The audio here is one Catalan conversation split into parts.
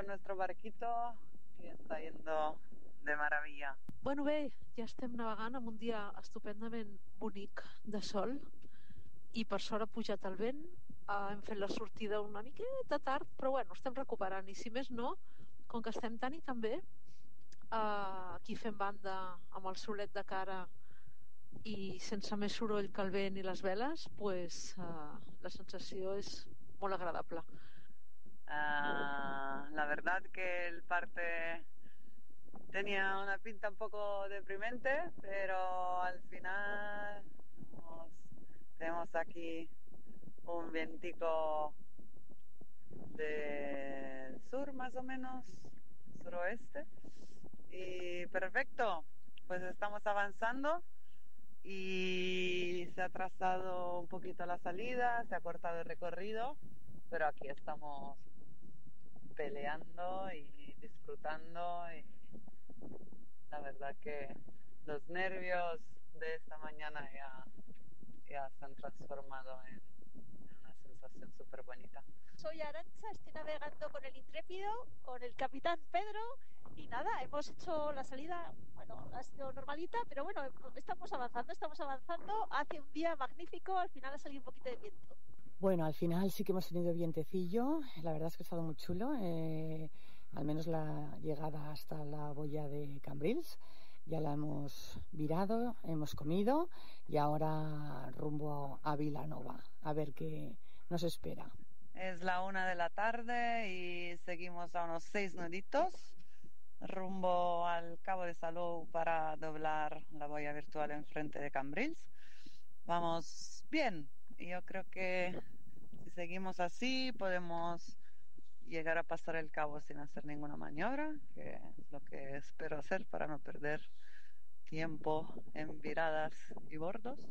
con nuestro barquito y está yendo de maravilla. Bueno, bé, ja estem navegant amb un dia estupendament bonic de sol i per sort ha pujat el vent. Hem fet la sortida una miqueta tard, però bueno, estem recuperant i si més no, com que estem tan i tan bé, aquí fem banda amb el solet de cara i sense més soroll que el vent i les veles, pues, la sensació és molt agradable. La verdad que el parte tenía una pinta un poco deprimente, pero al final tenemos aquí un vientico del sur más o menos, suroeste, y perfecto, pues estamos avanzando y se ha atrasado un poquito la salida, se ha cortado el recorrido, pero aquí estamos peleando y disfrutando y la verdad que los nervios de esta mañana ya se han transformado en una sensación súper bonita. Soy Arantxa, estoy navegando con el Intrépido, con el capitán Pedro y nada, hemos hecho la salida, bueno, ha sido normalita, pero bueno, estamos avanzando, hace un día magnífico, al final ha salido un poquito de viento. Bueno, al final sí que hemos tenido vientecillo, la verdad es que ha estado muy chulo, al menos la llegada hasta la boya de Cambrils, ya la hemos virado, hemos comido y ahora rumbo a Vilanova, a ver qué nos espera. Es la 1 de la tarde y seguimos a unos 6 nuditos rumbo al Cabo de Salou para doblar la boya virtual enfrente de Cambrils. Vamos bien, yo creo que si seguimos así podemos llegar a pasar el cabo sin hacer ninguna maniobra, que es lo que espero hacer para no perder tiempo en viradas y bordos.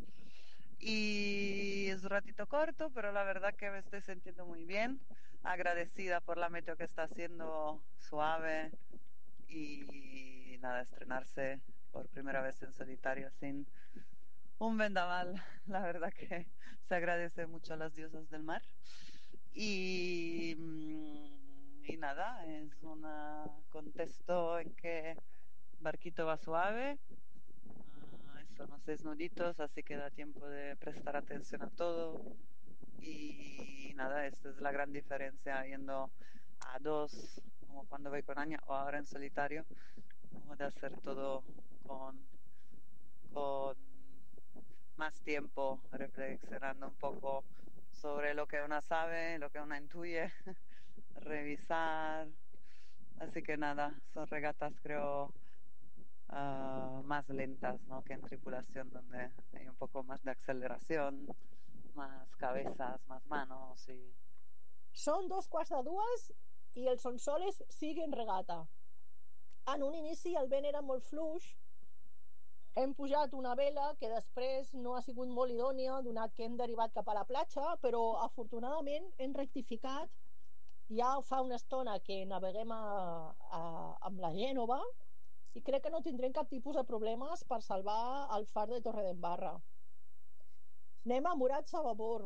Y es un ratito corto, pero la verdad que me estoy sintiendo muy bien, agradecida por la meteo que está haciendo suave y nada, estrenarse por primera vez en solitario sin un vendaval, la verdad que se agradece mucho a las diosas del mar. Y nada, es un contexto en que el barquito va suave, son unos 6 nuditos, así que da tiempo de prestar atención a todo. Y nada, esta es la gran diferencia yendo a dos, como cuando voy con Anya, o ahora en solitario, como de hacer todo con más tiempo, reflexionando un poco sobre lo que una sabe, lo que una intuye, revisar. Así que nada, son regatas creo más lentas, ¿no?, que en tripulación, donde hay un poco más de aceleración, más cabezas, más manos y... Són 2:15 i els sonsoles siguen regata. En un inici el vent era molt fluix. Hem pujat una vela que després no ha sigut molt idònia, donat que hem derivat cap a la platja, però afortunadament hem rectificat. Ja fa una estona que naveguem amb la Gènova i crec que no tindrem cap tipus de problemes per salvar el far de Torredembarra. Anem a Murats a babord.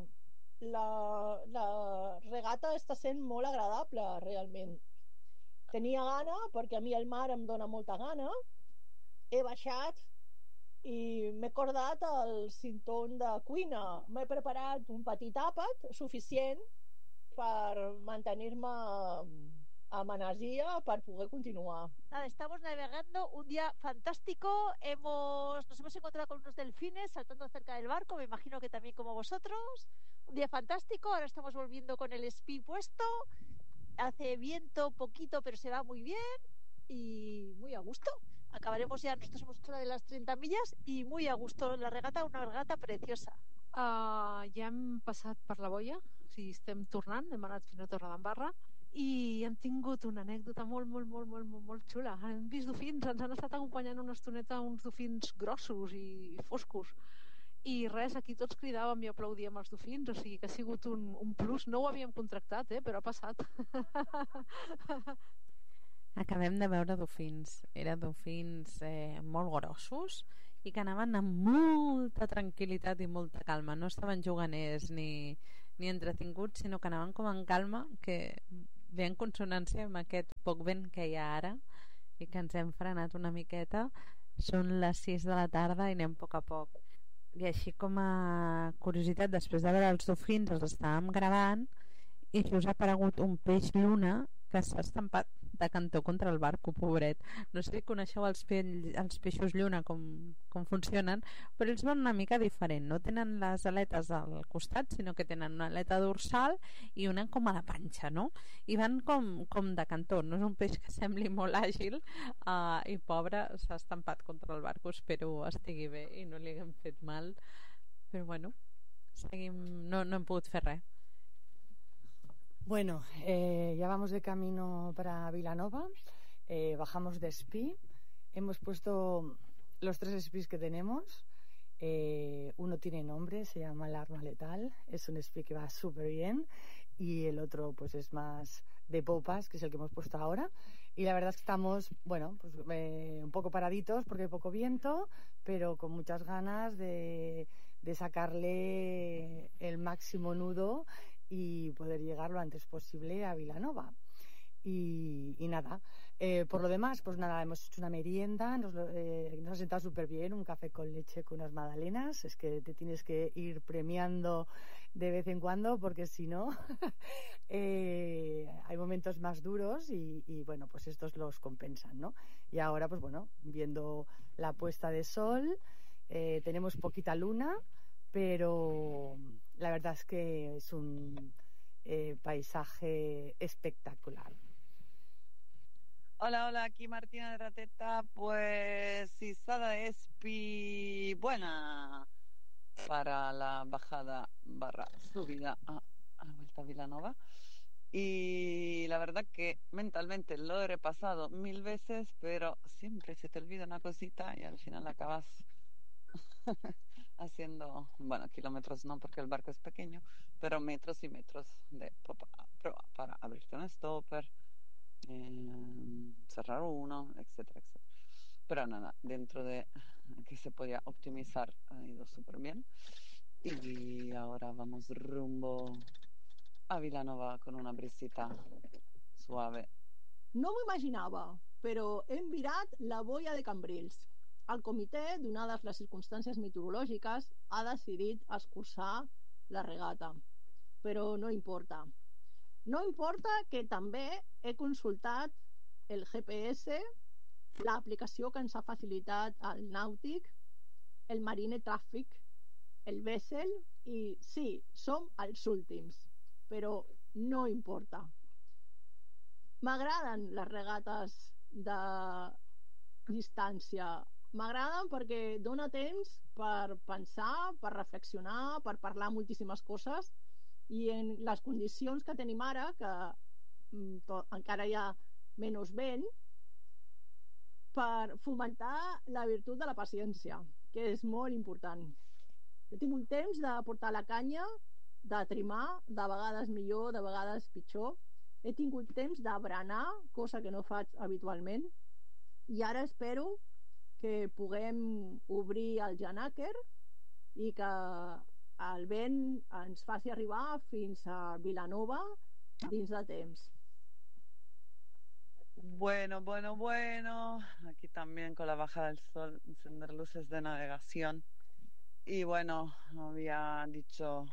La regata està sent molt agradable, realment. Tenia gana, perquè a mi el mar em dona molta gana. He baixat i m'he cordat el cinturó de cuina. M'he preparat un petit àpat suficient per mantenir-me amb energia per poder continuar. Nada, estamos navegando, un día fantástico, nos hemos encontrado con unos delfines saltando cerca del barco, me imagino que también como vosotros. Un día fantástico, ahora estamos volviendo con el espi puesto, hace viento poquito pero se va muy bien y muy a gusto. Acabaremos ya, nosotros hemos hecho la de las 30 millas y muy a gusto la regata, una regata preciosa. Ja hem passat per la boia, o sigui, estem tornant, hem anat fins a Torredembarra i hem tingut una anècdota molt xula. Hem vist dofins, ens han estat acompanyant una estoneta uns dofins grossos i foscos i res, aquí tots cridàvem i aplaudíem els dofins, o sigui que ha sigut un plus. No ho havíem contractat, però ha passat. Acabem de veure dofins. Eren dofins molt grossos i que anaven amb molta tranquil·litat i molta calma. No estaven juganers ni entretinguts, sinó que anaven com en calma, que ve en consonància amb aquest poc vent que hi ha ara i que ens hem frenat una miqueta. Són les 6 de la tarda i anem a poc a poc. I així com a curiositat, després de veure els dofins els estàvem gravant i us ha aparegut un peix lluna que s'ha estampat de cantó contra el barco, pobret. No sé si coneixeu els peixos lluna com funcionen, però ells van una mica diferent. No tenen les aletes al costat, sinó que tenen una aleta dorsal i una com a la panxa, no? I van com de cantó. No és un peix que sembli molt àgil i pobre, s'ha estampat contra el barco. Espero estigui bé i no li haguem fet mal. Però bueno, seguim... No hem pogut fer res. Bueno, ya vamos de camino para Vilanova, bajamos de esquí, hemos puesto los 3 esquís que tenemos, uno tiene nombre, se llama el Arma Letal, es un esquí que va súper bien, y el otro pues es más de popas, que es el que hemos puesto ahora, y la verdad es que estamos, bueno, pues un poco paraditos porque hay poco viento, pero con muchas ganas de sacarle el máximo nudo y poder llegar lo antes posible a Vilanova. Y nada, por lo demás, pues nada, hemos hecho una merienda, nos ha sentado súper bien, un café con leche con unas magdalenas. Es que te tienes que ir premiando de vez en cuando, porque si no hay momentos más duros y bueno, pues estos los compensan, ¿no? Y ahora pues bueno, viendo la puesta de sol, tenemos poquita luna, pero la verdad es que es un paisaje espectacular. Hola, aquí Martina de Rateta. Pues izada de espi buena para la bajada / subida a la Vuelta a Vilanova. Y la verdad que mentalmente lo he repasado 1000 veces, pero siempre se te olvida una cosita y al final acabas haciendo, bueno, kilómetros no porque el barco es pequeño, pero metros y metros de prueba para abrirte un stopper, cerrar uno, etcétera, etcétera. Pero nada, dentro de que se podía optimizar, ha ido súper bien. Y ahora vamos rumbo a Vilanova con una brisita suave. No m'ho imaginava, però hem virat la boia de Cambrils. El comitè, donades les circumstàncies meteorològiques, ha decidit escurçar la regata. Però no importa. No importa que també he consultat el GPS, l'aplicació que ens ha facilitat el Nàutic, el Marine Traffic, el Vessel, i sí, som els últims, però no importa. M'agraden les regates de distància. M'agraden perquè dona temps per pensar, per reflexionar, per parlar moltíssimes coses, i en les condicions que tenim ara, que encara hi ha menys vent, per fomentar la virtut de la paciència, que és molt important. He tingut temps de portar la canya, de trimar, de vegades millor, de vegades pitjor. He tingut temps de berenar, cosa que no faig habitualment, i ara espero que puguem obrir el Janàquer i que el vent ens faci arribar fins a Vilanova dins de temps. Bueno. Aquí también con la bajada del sol, encender luces de navegación. Y bueno, había dicho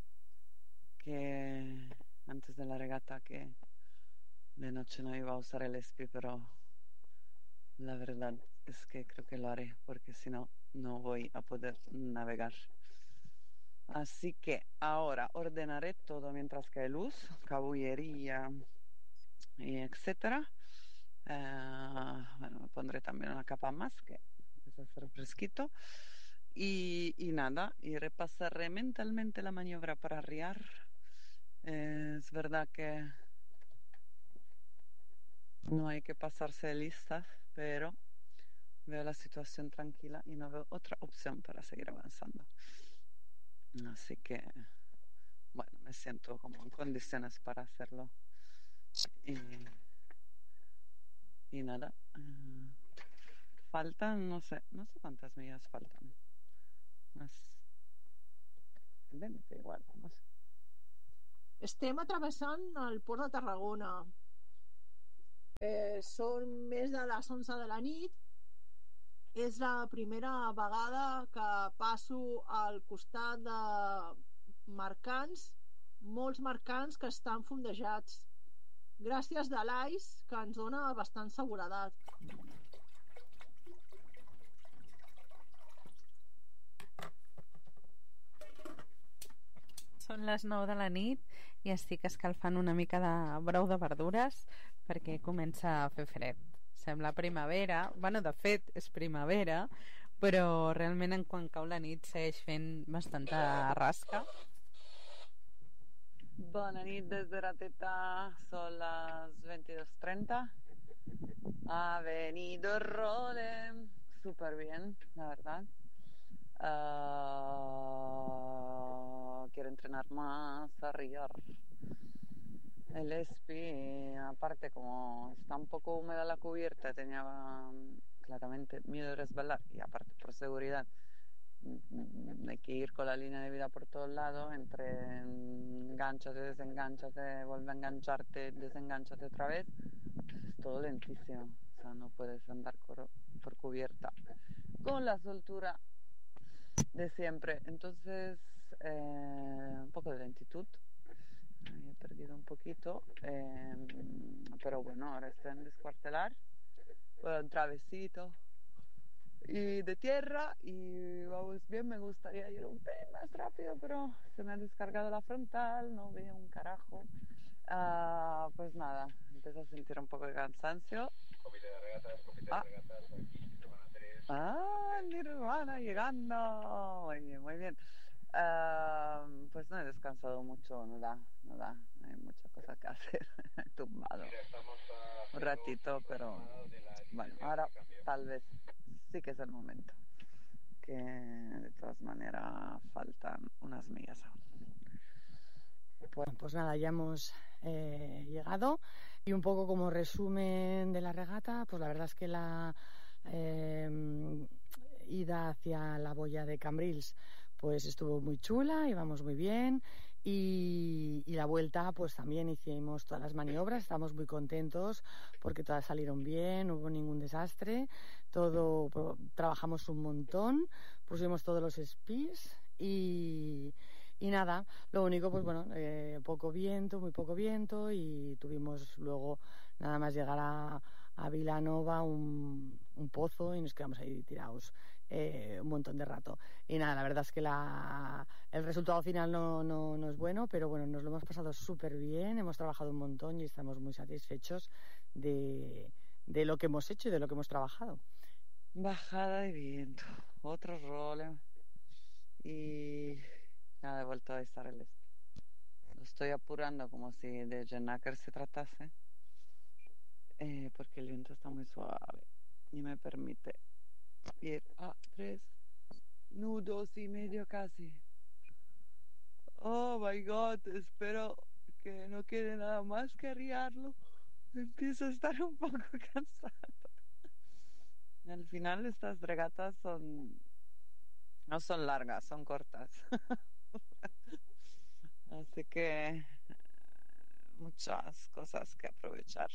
que antes de la regata que de noche no iba a usar el espi, pero la verdad es que creo que lo haré, porque si no, no voy a poder navegar. Así que ahora ordenaré todo mientras que hay luz, cabullería y etcétera. Bueno, me pondré también una capa más, que empieza a hacer fresquito. Y nada, y repasaré mentalmente la maniobra para arriar. Es verdad que no hay que pasarse de listas, pero veo la situación tranquila y no veo otra opción para seguir avanzando. Así que, bueno, me siento como en condiciones para hacerlo. Y nada, faltan, no sé cuántas millas faltan. Unas 20 igual, no sé. Estem travessant el port de Tarragona. Són més de les 11 de la nit. És la primera vegada que passo al costat de mercants, molts mercants que estan fondejats. Gràcies de l'AIS, que ens dona bastant seguretat. Són les 9 de la nit i estic escalfant una mica de brou de verdures perquè comença a fer fred. Sembla primavera, bueno, de fet és primavera, però realment en quan cau la nit segueix fent bastanta rasca. Bona nit des de Rateta, són les 22:30. Ha venido Rode, súper bien, la verdad. Quiero entrenar más arriba. El espi, aparte como está un poco húmeda la cubierta, tenía claramente miedo de resbalar y aparte por seguridad hay que ir con la línea de vida por todos lados, entre enganchate, desenganchate, vuelve a engancharte, desenganchate otra vez, es todo lentísimo, o sea, no puedes andar por cubierta con la soltura de siempre, entonces un poco de lentitud. He perdido un poquito, pero bueno, ahora estoy en descuartelar, un travesito y de tierra y vamos bien. Me gustaría ir un pelín más rápido, pero se me ha descargado la frontal, no veo un carajo. Pues nada, empiezo a sentir un poco de cansancio. Comité de regatas, Nirvana llegando, muy bien, muy bien. Pues no he descansado mucho, no da, hay mucha cosa que hacer, he tumbado un ratito, pero bueno, ahora tal vez sí que es el momento, que de todas maneras faltan unas millas aún. Pues nada, ya hemos llegado y un poco como resumen de la regata, pues la verdad es que la ida hacia la boya de Cambrils pues estuvo muy chula, íbamos muy bien y la vuelta pues también hicimos todas las maniobras, estamos muy contentos porque todas salieron bien, no hubo ningún desastre, trabajamos un montón, pusimos todos los espis y nada, lo único pues bueno, muy poco viento y tuvimos luego nada más llegar a Vilanova un pozo y nos quedamos ahí tirados un montón de rato. Y nada, la verdad es que el resultado final no es bueno, pero bueno, nos lo hemos pasado súper bien, hemos trabajado un montón y estamos muy satisfechos de lo que hemos hecho y de lo que hemos trabajado. Bajada de viento, otro rol y nada, he vuelto a estar el este. Lo estoy apurando como si de Jennaker se tratase, porque el viento está muy suave y me permite ir a 3 nudos y medio casi. Oh my god, espero que no quede nada más que arriarlo. Empiezo a estar un poco cansado. Al final estas regatas no son largas, son cortas. Así que muchas cosas que aprovechar.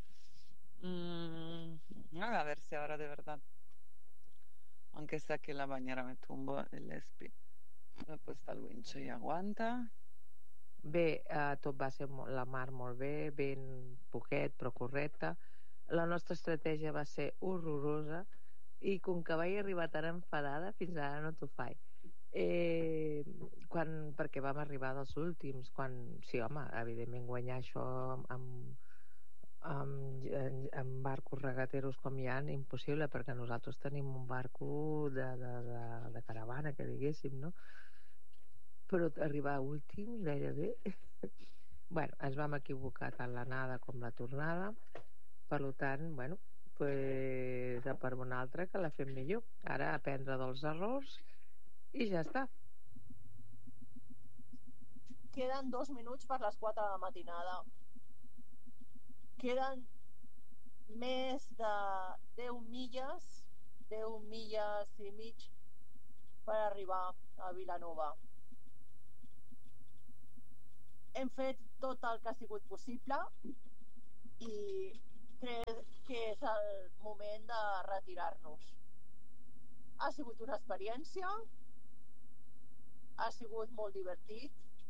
A ver si ahora de verdad, aunque sea que la bañera me tumbo el espi, he puesto el wincho i aguanta. Bé, tot va ser la mar molt bé, vent poquet però correcte. La nostra estratègia va ser horrorosa i com que vaig arribar tan enfadada, fins ara no t'ho faig. Perquè vam arribar dels últims, sí, home, evidentment guanyar això amb barcos regateros com hi ha, impossible, perquè nosaltres tenim un barco de caravana, que diguéssim, no? Però arribar últim gairebé bueno, ens vam equivocar tant l'anada com la tornada, per tant, bueno, pues per una altra que la fem millor, ara aprendre dels errors i ja està. Queden 2 minuts per les 4 de la matinada. Queden més de 10 milles i mig per arribar a Vilanova. hem fet tot el que ha sigut possible i crec que és el moment de retirar-nos. Ha sigut una experiència, ha sigut molt divertit.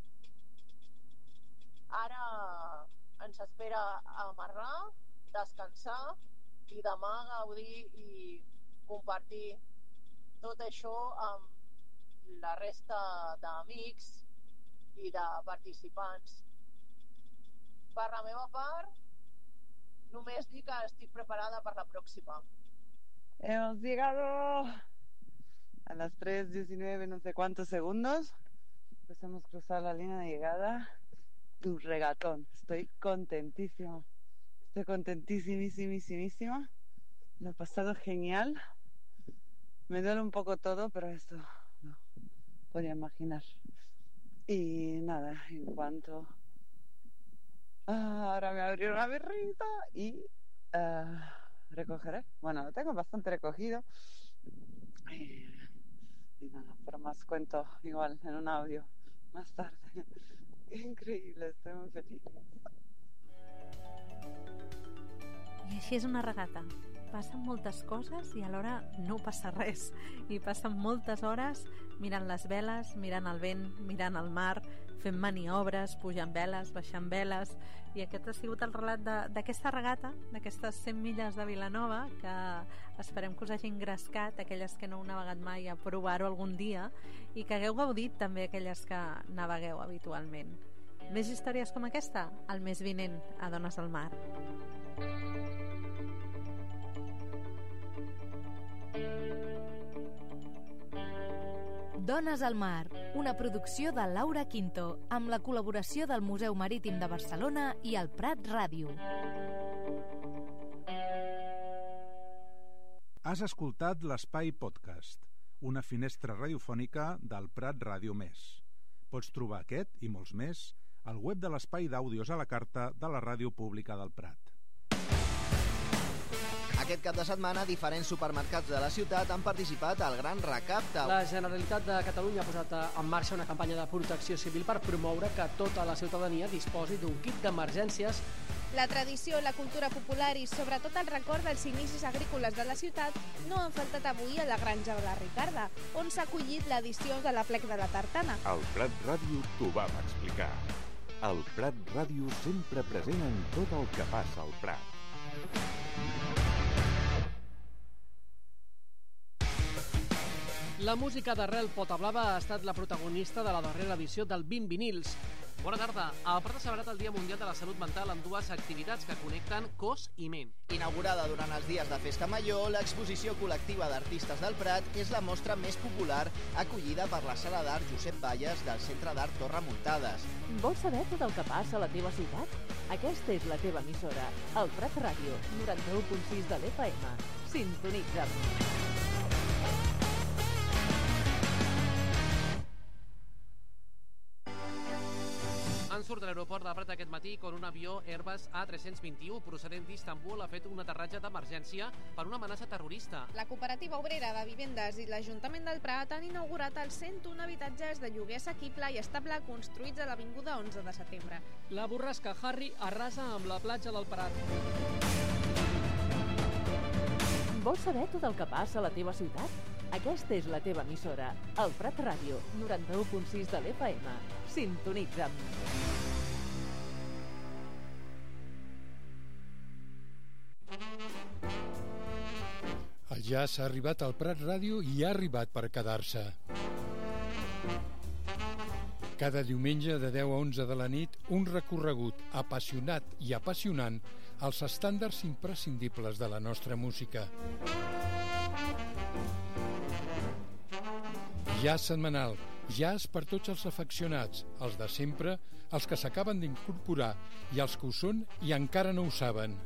Ara ens espera amarrar, descansar i demà gaudir i compartir tot això amb la resta d'amics i de participants. Per la meva part, només dir que estic preparada per la pròxima. Hemos llegado a las 3:19 no sé cuántos segundos. Pues hemos cruzado la línea de llegada de un regatón. Estoy contentísima. Estoy contentísimísima. Lo he pasado genial. Me duele un poco todo, pero esto no podía imaginar. Y nada, en cuanto... ahora me abrieron una birrita y recogeré. Bueno, lo tengo bastante recogido. Y nada, pero más cuento igual en un audio más tarde. Increíble, estoy muy feliz. I així és una regata. Passen moltes coses i alhora no passa res. I passen moltes hores mirant les veles, mirant el vent, mirant el mar, fent maniobres, pujant veles, baixant veles. I aquest ha sigut el relat d'aquesta regata, d'aquestes 100 milles de Vilanova, que esperem que us hagin engrescat, aquelles que no heu navegat mai, a provar-ho algun dia, i que hagueu gaudit també aquelles que navegueu habitualment. Més històries com aquesta? El mes vinent a Dones al Mar. Dones al Mar, una producció de Laura Quinto, amb la col·laboració del Museu Marítim de Barcelona i el Prat Ràdio. Has escoltat l'Espai Podcast, una finestra radiofònica del Prat Ràdio Més. Pots trobar aquest i molts més al web de l'Espai d'Àudios a la Carta de la Ràdio Pública del Prat. Aquest cap de setmana, diferents supermercats de la ciutat han participat al Gran Recapte. La Generalitat de Catalunya ha posat en marxa una campanya de protecció civil per promoure que tota la ciutadania disposi d'un kit d'emergències. La tradició, la cultura popular i sobretot el record dels inicis agrícoles de la ciutat no han faltat avui a la Granja de la Ricarda, on s'ha acollit l'edició de l'Aplec de la Tartana. El Prat Ràdio t'ho vam explicar. El Prat Ràdio sempre present en tot el que passa al Prat. La música d'Arrel Potablava ha estat la protagonista de la darrera edició del 20 Vinils. Bona tarda. El Prat ha celebrat el Dia Mundial de la Salut Mental amb dues activitats que connecten cos i ment. Inaugurada durant els dies de Festa Major, l'exposició col·lectiva d'artistes del Prat és la mostra més popular acollida per la Sala d'Art Josep Valles del Centre d'Art Torre Muntades. Vols saber tot el que passa a la teva ciutat? Aquesta és la teva emissora, el Prat Ràdio, 91.6 de l'FM. Sintonitza'm. Han surt de l'aeroport de Prat aquest matí quan un avió Airbus A321 procedent d'Istanbul ha fet un aterratge d'emergència per una amenaça terrorista. La Cooperativa Obrera de Vivendes i l'Ajuntament del Prat han inaugurat els 101 habitatges de lloguer assequible i estable construïts a l'Avinguda 11 de setembre. La borrasca Harry arrasa amb la platja del Prat. Vols saber tot el que passa a la teva ciutat? Aquesta és la teva emissora, el Prat Ràdio, 91.6 de l'FM. Sintonitza'm. El jazz ha arribat al Prat Ràdio i ha arribat per quedar-se. Cada diumenge de 10 a 11 de la nit, un recorregut apassionat i apassionant als estàndards imprescindibles de la nostra música. Jazz setmanal, jazz per tots els afeccionats, els de sempre, els que s'acaben d'incorporar i els que ho són i encara no ho saben.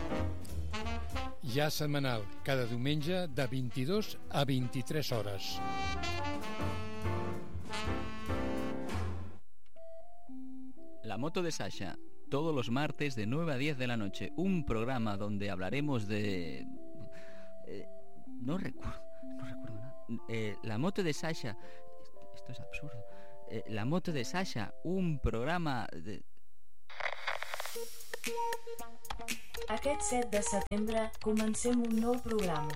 Jazz setmanal, cada diumenge de 22 a 23 hores. La moto de Sasha, todos los martes de 9 a 10 de la noche, un programa donde hablaremos de... no recuerdo nada. La moto de Sasha, esto es absurdo. La moto de Sasha, un programa de... Aquest 7 de setembre comencem un nou programa.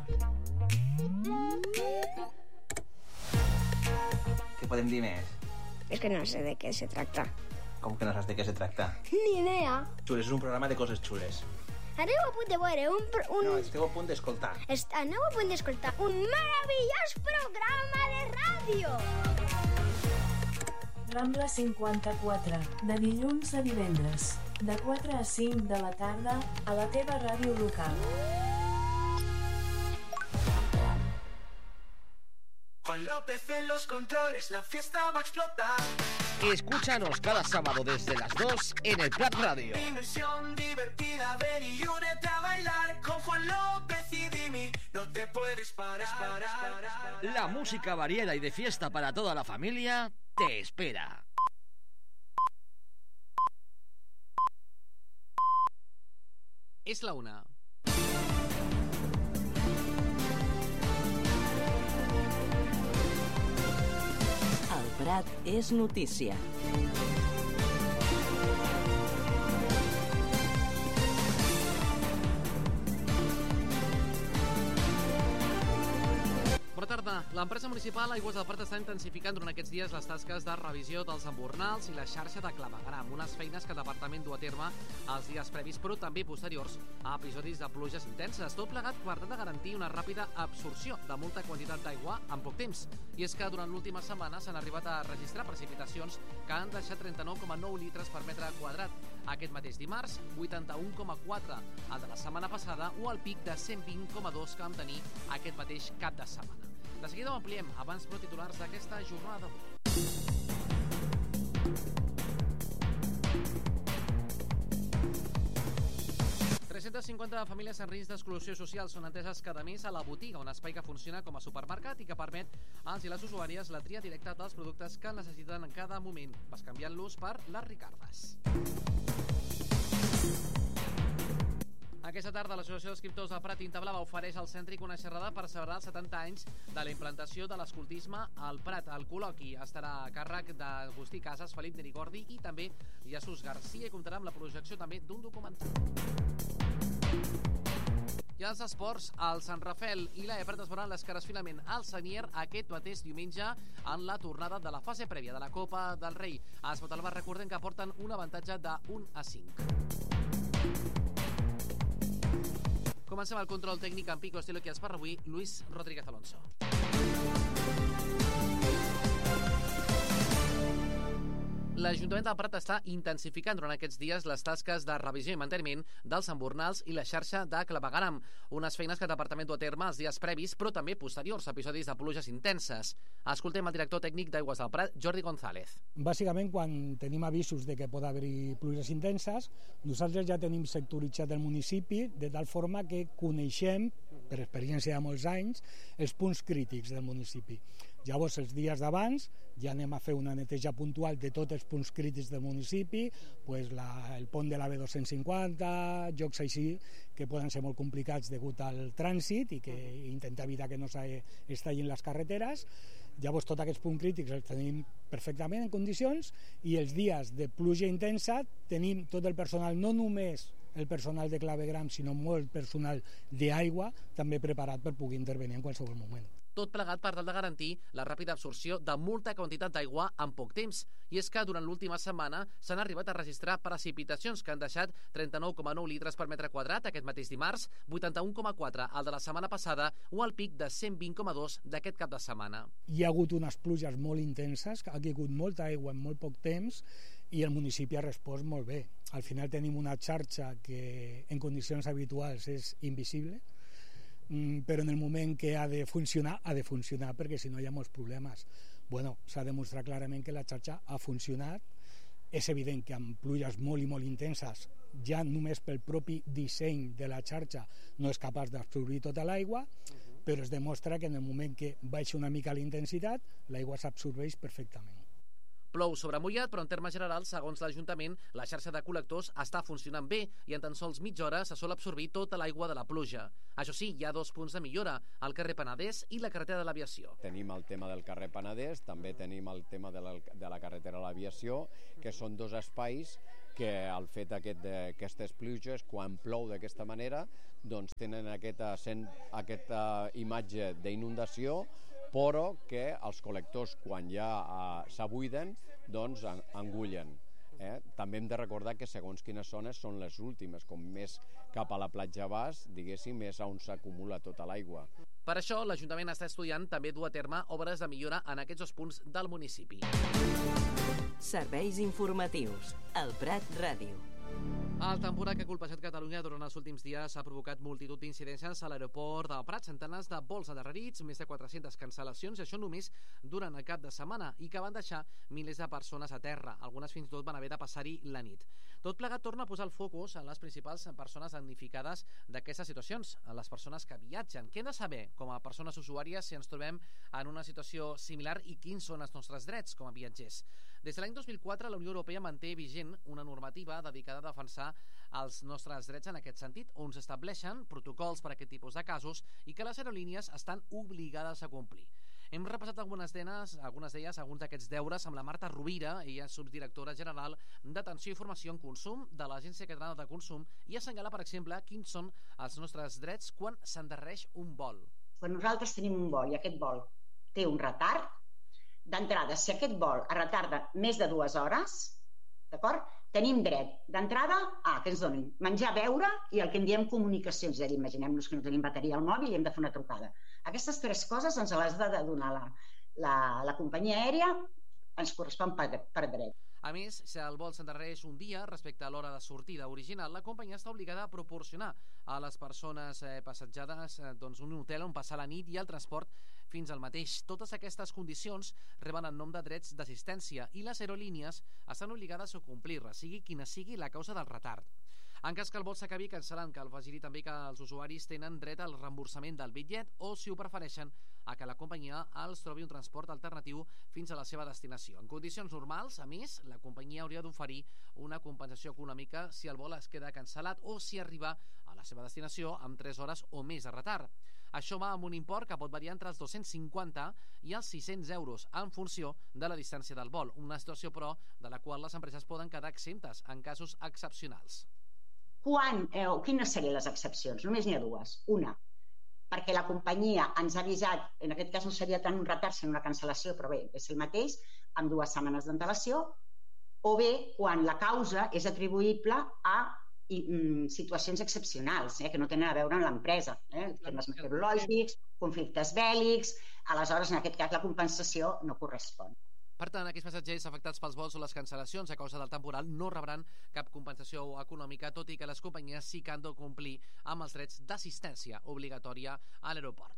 Què podem dir més? Es que no sé de què se tracta. Com que no saps de què se tracta? Ni idea. Xules, és un programa de coses xules. Aneu a punt de veure No, esteu a punt d'escoltar. Aneu a punt d'escoltar un meravellós programa de ràdio. Rambla 54, de dilluns a divendres, de 4 a 5 de la tarda, a la teva ràdio local. Juan López en los controles, la fiesta va a explotar. Escúchanos cada sábado desde las 2 en el Prat Radio. Dimensión divertida, ven y únete a bailar con Juan López y Dimi. No te puedes parar. La música variada y de fiesta para toda la familia te espera. Es la 1. El Prat és notícia. Bona tarda. L'empresa municipal Aigües del Prat està intensificant durant aquests dies les tasques de revisió dels embornals i la xarxa de clavegueram, unes feines que el departament du a terme els dies previs, però també posteriors a episodis de pluges intenses. Tot plegat per tal de garantir una ràpida absorció de molta quantitat d'aigua en poc temps. I és que durant l'última setmana s'han arribat a registrar precipitacions que han deixat 39,9 litres per metre quadrat. Aquest mateix dimarts, 81,4 el de la setmana passada o el pic de 120,2 que vam tenir aquest mateix cap de setmana. De seguida ho ampliem, abans però titulars d'aquesta jornada d'avui. 350 famílies en risc d'exclusió social són ateses cada mes a la botiga, un espai que funciona com a supermercat i que permet als i les usuàries la tria directa dels productes que necessiten en cada moment, bescanviant-los per les Ricardes. Aquesta tarda, l'Associació d'Escriptors del Prat Tinta Blava ofereix al Cèntric una xerrada per celebrar els 70 anys de la implantació de l'escoltisme al Prat. El col·loqui estarà a càrrec d'Agustí Casas, Felip Nerigordi i també Jesús García i comptarà amb la projecció també d'un documental. I als esports, el Sant Rafel i l'Eprat es veuran les cares finalment al Sanier aquest mateix diumenge en la tornada de la fase prèvia de la Copa del Rei. A Espotalba recordem que porten un avantatge de 1-5. Comencem el control tècnic en Pico Estilo, qui els parla avui, Luis Rodríguez Alonso. L'Ajuntament del Prat està intensificant durant aquests dies les tasques de revisió i manteniment dels embornals i la xarxa de clavegueram, unes feines que el departament du a terme els dies previs, però també posteriors a episodis de pluges intenses. Escoltem el director tècnic d'Aigües del Prat, Jordi González. Bàsicament, quan tenim avisos de que pot haver-hi pluges intenses, nosaltres ja tenim sectoritzat el municipi de tal forma que coneixem, per experiència de molts anys, els punts crítics del municipi. Llavors, els dies d'abans ja anem a fer una neteja puntual de tots els punts crítics del municipi, pues el pont de la B250, jocs així que poden ser molt complicats degut al trànsit i que intenta evitar que no s'estallin les carreteres. Llavors, tots aquests punts crítics els tenim perfectament en condicions i els dies de pluja intensa tenim tot el personal, no només el personal de clavegram, sinó molt personal d'aigua, també preparat per poder intervenir en qualsevol moment. Tot plegat per tal de garantir la ràpida absorció de molta quantitat d'aigua en poc temps. I és que durant l'última setmana s'han arribat a registrar precipitacions que han deixat 39,9 litres per metre quadrat aquest mateix dimarts, 81,4 el de la setmana passada o el pic de 120,2 d'aquest cap de setmana. Hi ha hagut unes pluges molt intenses, ha caigut molta aigua en molt poc temps i el municipi ha respost molt bé. Al final tenim una xarxa que en condicions habituals és invisible, però en el moment que ha de funcionar perquè si no hi ha molts problemes. Bueno, s'ha demostrat clarament que la xarxa ha funcionat. És evident que amb pluges molt i molt intenses, ja només pel propi disseny de la xarxa no és capaç d'absorbir tota l'aigua, però es demostra que en el moment que baixa una mica la intensitat, l'aigua s'absorbeix perfectament. Plou sobre mullat, però en termes generals, segons l'Ajuntament, la xarxa de col·lectors està funcionant bé i en tan sols mitja hora se sol absorbir tota l'aigua de la pluja. Això sí, hi ha 2 punts de millora, el carrer Penedès i la carretera de l'Aviació. Tenim el tema del carrer Penedès, també tenim el tema de la carretera de l'Aviació, que són 2 espais que el fet d'aquestes pluges, quan plou d'aquesta manera, doncs tenen aquesta imatge d'inundació, però que els col·lectors, quan ja s'abuiden, doncs engullen. També hem de recordar que segons quines zones són les últimes, com més cap a la platja Bas, diguéssim, més on s'acumula tota l'aigua. Per això, l'Ajuntament està estudiant també dur a terme obres de millora en aquests 2 punts del municipi. Serveis informatius. El Prat Ràdio. El temporal que ha colpejat Catalunya durant els últims dies ha provocat multitud d'incidències a l'aeroport del Prat, centenars de vols endarrerits, més de 400 cancel·lacions, i això només durant el cap de setmana, i que van deixar milers de persones a terra. Algunes fins i tot van haver de passar-hi la nit. Tot plegat torna a posar el focus en les principals persones damnificades d'aquestes situacions, en les persones que viatgen. Què hem de saber com a persones usuàries si ens trobem en una situació similar i quins són els nostres drets com a viatgers? Des de l'any 2004, la Unió Europea manté vigent una normativa dedicada a defensar els nostres drets en aquest sentit, on s'estableixen protocols per a aquest tipus de casos i que les aerolínies estan obligades a complir. Hem repassat alguns d'aquests deures amb la Marta Rovira, ella és subdirectora general d'Atenció i Formació en Consum de l'Agència Catalana de Consum, i assenyala, per exemple, quins són els nostres drets quan s'endarrereix un vol. Quan nosaltres tenim un vol i aquest vol té un retard, d'entrada, si aquest vol es retarda més de 2 hores, d'acord? Tenim dret d'entrada a que ens donin menjar, beure i el que en diem comunicacions. És a dir, imaginem-nos que no tenim bateria al mòbil i hem de fer una trucada. Aquestes 3 coses ens les ha de donar la companyia aèria, ens correspon per dret. A més, si el vol s'endarrereix un dia respecte a l'hora de sortida original, la companyia està obligada a proporcionar a les persones passatjades un hotel on passar la nit i el transport fins al mateix. Totes aquestes condicions reben el nom de drets d'assistència i les aerolínies estan obligades a complir-les, sigui quina sigui la causa del retard. En cas que el vol s'acabi cancel·lant, cal afegir també que els usuaris tenen dret al reemborsament del bitllet o, si ho prefereixen, a que la companyia els trobi un transport alternatiu fins a la seva destinació. En condicions normals, a més, la companyia hauria d'oferir una compensació econòmica si el vol es queda cancel·lat o si arriba a la seva destinació amb 3 hores o més de retard. Això va amb un import que pot variar entre els 250 i els 600 euros en funció de la distància del vol, una situació, però, de la qual les empreses poden quedar exemptes en casos excepcionals. Quines serien les excepcions? Només n'hi ha 2. Una, perquè la companyia ens ha avisat, en aquest cas no seria tant un retard sinó una cancel·lació, però bé, és el mateix, amb 2 setmanes d'antelació, o bé quan la causa és atribuïble a situacions excepcionals, que no tenen a veure amb l'empresa, temes meteorològics, conflictes bèl·lics, aleshores en aquest cas la compensació no correspon. Per tant, aquells passatgers afectats pels vols o les cancel·lacions a causa del temporal no rebran cap compensació econòmica, tot i que les companyies sí que han de complir amb els drets d'assistència obligatòria a l'aeroport.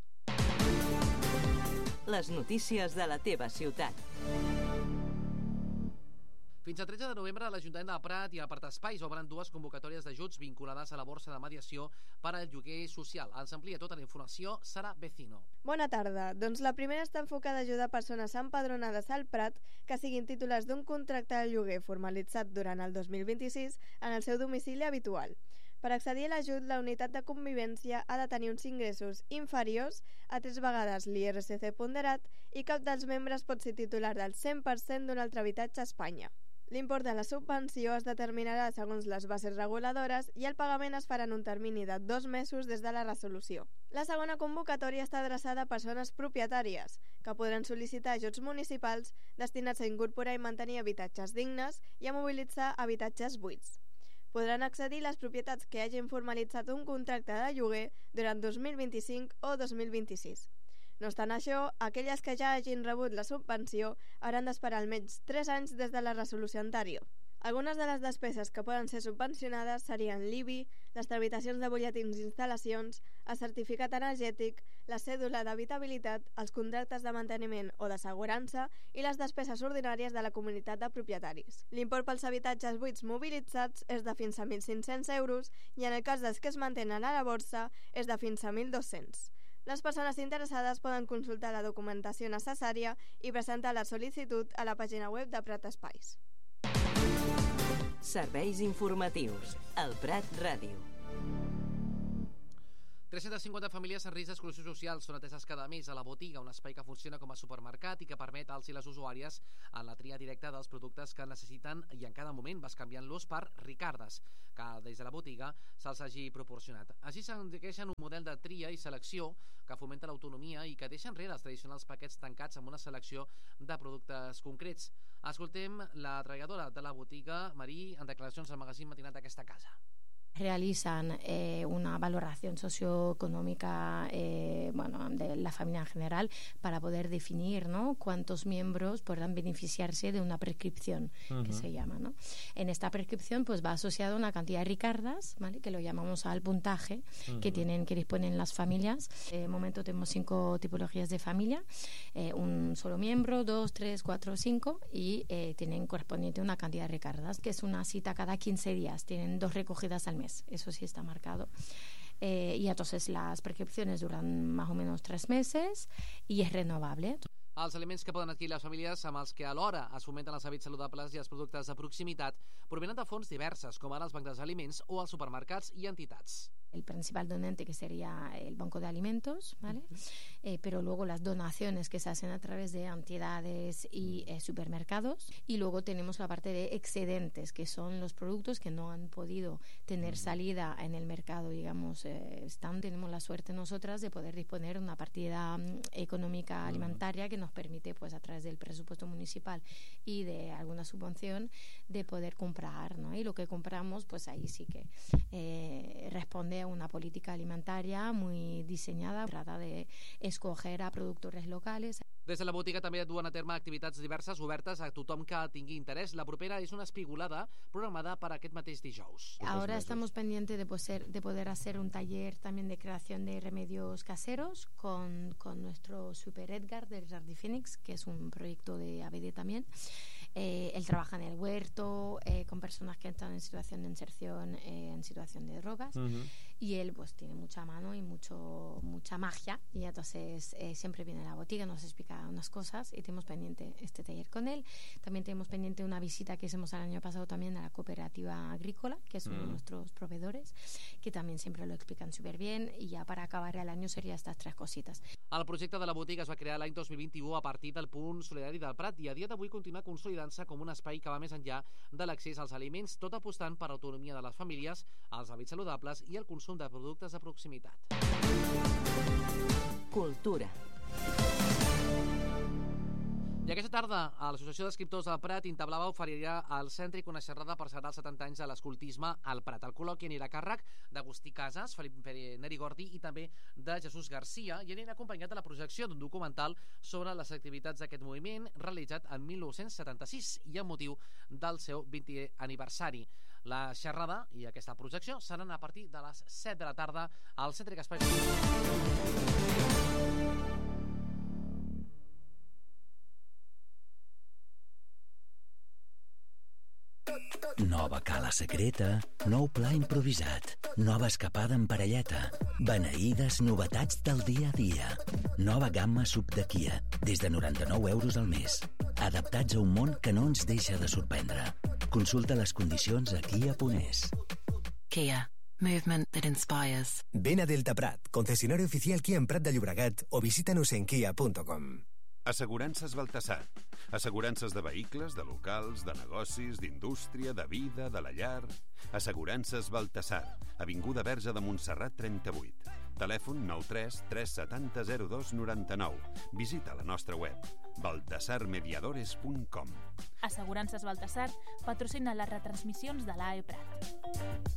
Les notícies de la teva ciutat. Fins al 13 de novembre, l'Ajuntament del Prat i Apartar Espais obren 2 convocatòries d'ajuts vinculades a la borsa de mediació per al lloguer social. Ens amplia tota la informació Sara Vecino. Bona tarda. Doncs la primera està enfocada a ajudar persones empadronades al Prat que siguin titulars d'un contracte de lloguer formalitzat durant el 2026 en el seu domicili habitual. Per accedir a l'ajut, la unitat de convivència ha de tenir uns ingressos inferiors a 3 vegades l'IRSC ponderat i cap dels membres pot ser titular del 100% d'un altre habitatge a Espanya. L'import de la subvenció es determinarà segons les bases reguladores i el pagament es farà en un termini de 2 mesos des de la resolució. La segona convocatòria està adreçada a persones propietàries, que podran sol·licitar ajuts municipals destinats a incorporar i mantenir habitatges dignes i a mobilitzar habitatges buits. Podran accedir les propietats que hagin formalitzat un contracte de lloguer durant 2025 o 2026. No obstant això, aquelles que ja hagin rebut la subvenció hauran d'esperar almenys 3 anys des de la resolució anterior. Algunes de les despeses que poden ser subvencionades serien l'IBI, les tramitacions de butlletins d'instal·lacions, el certificat energètic, la cèdula d'habitabilitat, els contractes de manteniment o d'assegurança i les despeses ordinàries de la comunitat de propietaris. L'import pels habitatges buits mobilitzats és de fins a 1.500 euros i en el cas dels que es mantenen a la borsa és de fins a 1.200. Les persones interessades poden consultar la documentació necessària i presentar la sol·licitud a la pàgina web de Prat Espais. Serveis informatius. El Prat Ràdio. 350 famílies en risc d'exclusió social són ateses cada mes a la botiga, un espai que funciona com a supermercat i que permet als i les usuàries en la tria directa dels productes que necessiten i en cada moment vas canviant-los per Ricardes, que des de la botiga se'ls hagi proporcionat. Així s'enriqueixen un model de tria i selecció que fomenta l'autonomia i que deixa enrere els tradicionals paquets tancats amb una selecció de productes concrets. Escoltem la treballadora de la botiga, Marí, en declaracions al magazín matinat d'aquesta casa. Realizan una valoración socioeconómica de la familia en general para poder definir, ¿no?, cuántos miembros podrán beneficiarse de una prescripción, que se llama, ¿no? En esta prescripción pues va asociada una cantidad de Ricardas, ¿vale?, que lo llamamos al puntaje que disponen las familias. De momento tenemos 5 tipologías de familia, un solo miembro, 2, 3, 4, 5 y tienen correspondiente una cantidad de Ricardas, que es una cita cada 15 días, tienen 2 recogidas al mes. Eso sí está marcado. Y entonces las prescripciones duran más o menos 3 meses y es renovable. Els aliments que poden adquirir les famílies amb els que alhora es fomenten els hàbits saludables i els productes de proximitat provenen de fonts diverses, com ara els bancs d'aliments o els supermercats i entitats. El principal donante, que sería el Banco de Alimentos, ¿vale? Pero luego las donaciones que se hacen a través de entidades y supermercados. Y luego tenemos la parte de excedentes, que son los productos que no han podido tener salida en el mercado, digamos. Tenemos la suerte nosotras de poder disponer de una partida económica alimentaria que nos permite, pues a través del presupuesto municipal y de alguna subvención, de poder comprar, ¿no? Y lo que compramos, pues ahí sí que responde a una política alimentaria muy diseñada, trata de escoger a productores locales. Des de la botiga també duen a terme activitats diverses obertes a tothom que tingui interès. La propera és una espigolada programada per aquest mateix dijous. Ahora estamos pendientes de poder hacer un taller también de creación de remedios caseros con nuestro Super Edgar del Jardí Fénix, que es un proyecto de ABD también. Él trabaja en el huerto con personas que están en situación de inserción, en situación de drogas, y él pues tiene mucha mano y mucha magia, y entonces siempre viene a la botiga, nos explica unas cosas y tenemos pendiente este taller con él. También tenemos pendiente una visita que hicimos el año pasado también a la cooperativa agrícola, que es uno de nuestros proveedores, que también siempre lo explican súper bien, y ya para acabar el año serían estas 3 cositas. El projecte de la botiga es va crear l'any 2021 a partir del punt solidari del Prat i a dia d'avui continua consolidant-se com un espai que va més enllà de l'accés als aliments, tot apostant per l'autonomia de les famílies, els hàbits saludables i el consum de productes de proximitat. Cultura. I aquesta tarda, a l'Associació d'Escriptors del Prat, Intablava oferirà al cèntric una xerrada per celebrar els 70 anys de l'escoltisme al Prat. El col·loqui anirà a càrrec d'Agustí Casas, Felip Nerigordi i també de Jesús Garcia, i anirà acompanyat de la projecció d'un documental sobre les activitats d'aquest moviment realitzat en 1976 i amb motiu del seu 20è aniversari. La xerrada i aquesta projecció seran a partir de les 7 de la tarda al cèntric Espai. Nova cala secreta, nou pla improvisat, nova escapada en parelleta, beneïdes novetats del dia a dia. Nova gamma sub de Kia, des de 99 euros al mes. Adaptats a un món que no ens deixa de sorprendre. Consulta les condicions a kia.es. Kia. Movement that inspires. Ven a Delta Prat, concesionario oficial Kia en Prat de Llobregat, o visítanos en kia.com. Assegurances Baltasar. Assegurances de vehicles, de locals, de negocis, d'indústria, de vida, de la llar. Assegurances Baltasar. Avinguda Verge de Montserrat 38. Telèfon 93 370 02 99. Visita la nostra web baltasarmediadores.com. Assegurances Baltasar patrocina les retransmissions de l'AE Prat.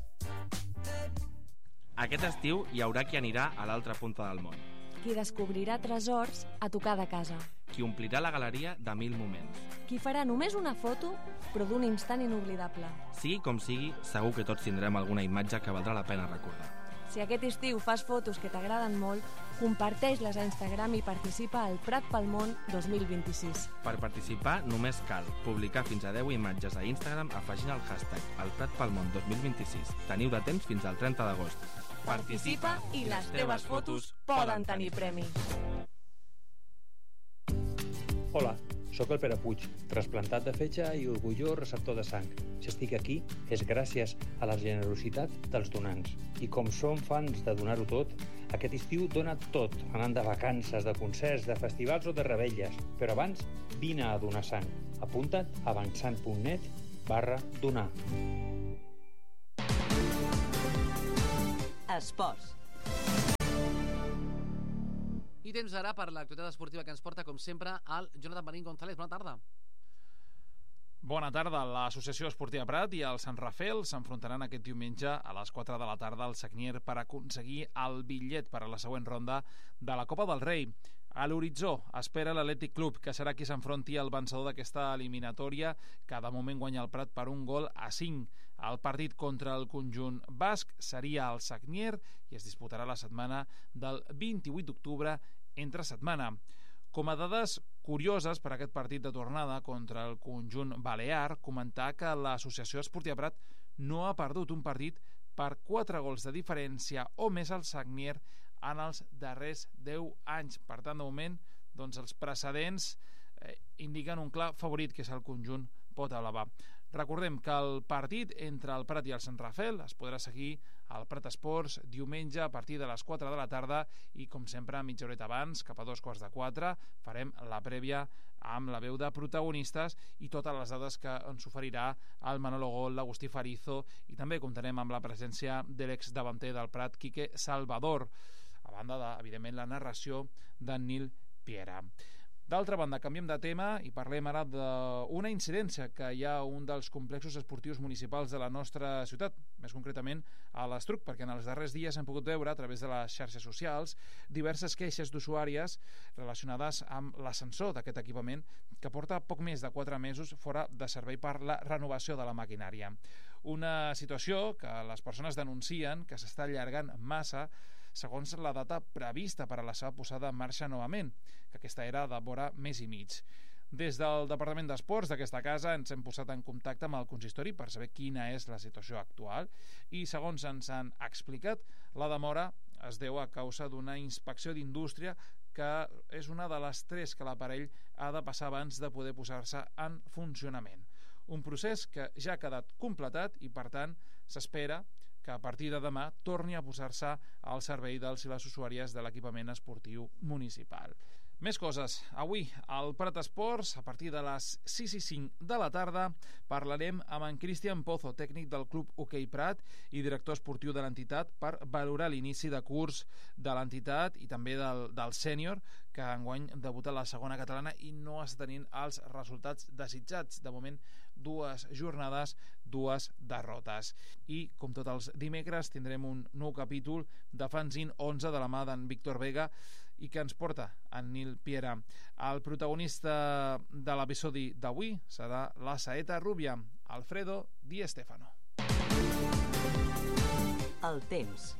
Aquest estiu hi haurà qui anirà a l'altra punta del món. Qui descobrirà tresors a tocar de casa. Qui omplirà la galeria de 1000 moments. Qui farà només una foto, però d'un instant inoblidable. Sigui com sigui, segur que tots tindrem alguna imatge que valdrà la pena recordar. Si aquest estiu fas fotos que t'agraden molt, comparteix-les a Instagram i participa al Prat pel Món 2026. Per participar només cal publicar fins a 10 imatges a Instagram afegint el hashtag El Prat pel Món 2026. Teniu de temps fins al 30 d'agost. Participa i les teves fotos poden tenir premi. Hola, sóc el Pere Puig, trasplantat de fetge i orgullós receptor de sang. Si estic aquí és gràcies a la generositat dels donants. I com som fans de donar-ho tot, aquest estiu dona tot, anant de vacances, de concerts, de festivals o de revetlles. Però abans, vine a donar sang. Apunta't a avançant.net/donar. Esports. I temps ara per l'actualitat esportiva que ens porta, com sempre, el Jonathan Marín González. Bona tarda. Bona tarda. L'Associació Esportiva Prat i el Sant Rafel s'enfrontaran aquest diumenge a les 4 de la tarda al Sagnier per aconseguir el bitllet per a la següent ronda de la Copa del Rei. A l'horitzó espera l'Atlètic Club, que serà qui s'enfronti al vencedor d'aquesta eliminatòria, que de moment guanya el Prat per 1-5. El partit contra el conjunt basc seria al Sagnier i es disputarà la setmana del 28 d'octubre entre setmana. Com a dades curioses per a aquest partit de tornada contra el conjunt balear, comentar que l'Associació Esportiva Prat no ha perdut un partit per 4 gols de diferència o més al Sagnier en els darrers 10 anys. Per tant, de moment, doncs, els precedents indiquen un clar favorit, que és el conjunt Pota-Blava. Recordem que el partit entre el Prat i el Sant Rafel es podrà seguir al Prat Esports diumenge a partir de les 4 de la tarda i, com sempre, mitja horeta abans, cap a 3:45, farem la prèvia amb la veu de protagonistes i totes les dades que ens oferirà el Manolo Gol, l'Agustí Farizo, i també comptarem amb la presència de l'exdavanter del Prat, Quique Salvador, a banda de, evidentment, la narració d'en Nil Piera. D'altra banda, canviem de tema i parlem ara d'una incidència que hi ha a un dels complexos esportius municipals de la nostra ciutat, més concretament a l'Estruc, perquè en els darrers dies hem pogut veure a través de les xarxes socials diverses queixes d'usuàries relacionades amb l'ascensor d'aquest equipament, que porta poc més de 4 mesos fora de servei per la renovació de la maquinària. Una situació que les persones denuncien que s'està allargant massa segons la data prevista per a la seva posada en marxa novament, que aquesta era de vora mes i mig. Des del Departament d'Esports d'aquesta casa ens hem posat en contacte amb el consistori per saber quina és la situació actual i, segons ens han explicat, la demora es deu a causa d'una inspecció d'indústria que és una de les 3 que l'aparell ha de passar abans de poder posar-se en funcionament. Un procés que ja ha quedat completat i, per tant, s'espera que a partir de demà torni a posar-se al servei dels i les usuàries de l'equipament esportiu municipal. Més coses. Avui, al Prat Esports, a partir de les 6:05 de la tarda, parlarem amb en Cristian Pozo, tècnic del Club Hoquei Prat i director esportiu de l'entitat, per valorar l'inici de curs de l'entitat i també del sènior, que enguany debuta a la segona catalana i no està tenint els resultats desitjats. De moment, 2 jornades, 2 derrotes. I, com tots els dimecres, tindrem un nou capítol de Fanzine 11 de la mà d'en Víctor Vega i que ens porta en Nil Piera. El protagonista de l'episodi d'avui serà la saeta rúbia, Alfredo Di Stefano. El temps.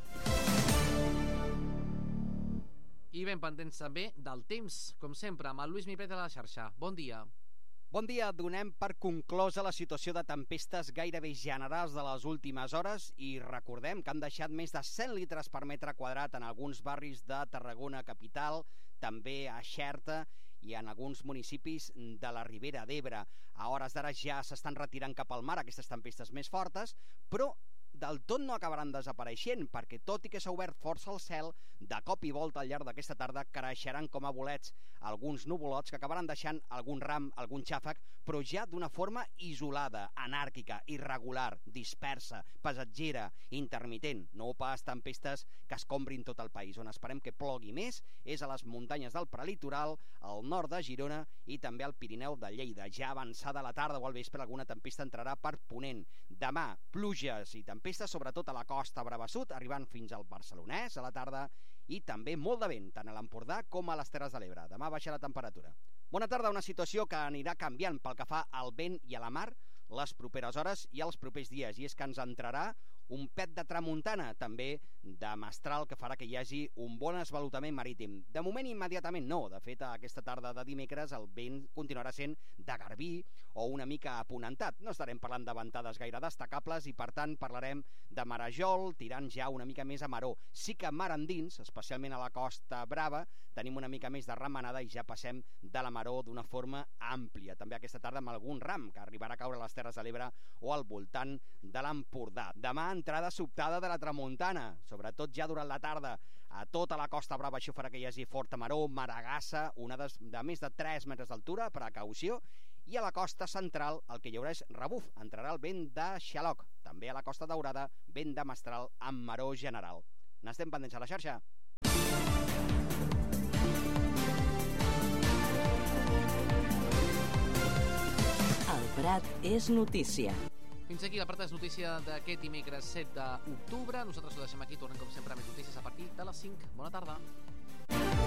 I ben pendents també del temps, com sempre, amb el Lluís Mipet a la xarxa. Bon dia. Bon dia. Donem per conclosa la situació de tempestes gairebé generals de les últimes hores i recordem que han deixat més de 100 litres per metre quadrat en alguns barris de Tarragona capital, també a Xerta i en alguns municipis de la Ribera d'Ebre. A hores d'ara ja s'estan retirant cap al mar aquestes tempestes més fortes, però del tot no acabaran desapareixent, perquè tot i que s'ha obert força el cel, de cop i volta al llarg d'aquesta tarda creixeran com a bolets alguns nuvolots que acabaran deixant algun ram, algun xàfec, però ja d'una forma isolada, anàrquica, irregular, dispersa, passatgera, intermitent, no pas tempestes que escombrin tot el país. On esperem que plogui més és a les muntanyes del prelitoral, al nord de Girona i també al Pirineu de Lleida. Ja avançada la tarda o al vespre alguna tempesta entrarà per ponent. Demà, pluges i tempestes, sobretot a la costa Brava Sud, arribant fins al Barcelonès a la tarda, i també molt de vent, tant a l'Empordà com a les Terres de l'Ebre. Demà baixa la temperatura. Bona tarda, una situació que anirà canviant pel que fa al vent i a la mar les properes hores i els propers dies, i és que ens entrarà un pet de tramuntana, també de mestral que farà que hi hagi un bon esvalotament marítim. De moment, immediatament no. De fet, aquesta tarda de dimecres el vent continuarà sent de garbí o una mica aponentat. No estarem parlant de ventades gaire destacables i, per tant, parlarem de marejol, tirant ja una mica més a maró. Sí que mar endins, especialment a la Costa Brava, tenim una mica més de remenada i ja passem de la maró d'una forma àmplia. També aquesta tarda amb algun ram que arribarà a caure a les Terres de l'Ebre o al voltant de l'Empordà. Demà, entrada sobtada de la tramuntana, sobretot ja durant la tarda. A tota la Costa Brava això farà que hi hagi forta maró, maragassa, onades de més de 3 metres d'altura, precaució, i a la costa central el que hi haurà és rebuf, entrarà el vent de xaloc. També a la Costa Daurada, vent de mestral amb maró general. N'estem pendents a la xarxa. El Prat és notícia. Fins aquí la part de notícia d'aquest dimecres 7 d'octubre. Nosaltres ho deixem aquí, tornem com sempre a més notícies a partir de les 5. Bona tarda.